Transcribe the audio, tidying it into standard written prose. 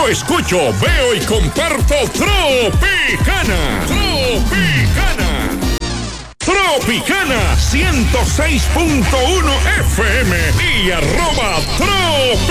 Yo escucho, veo y comparto Tropicana. Tropicana 106.1 FM y @Tropicana.